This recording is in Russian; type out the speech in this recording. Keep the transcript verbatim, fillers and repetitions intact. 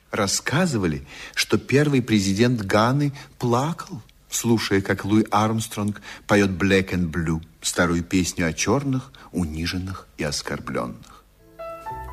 Рассказывали, что первый президент Ганы плакал, слушая, как Луи Армстронг поет «Black and Blue», старую песню о черных, униженных и оскорбленных.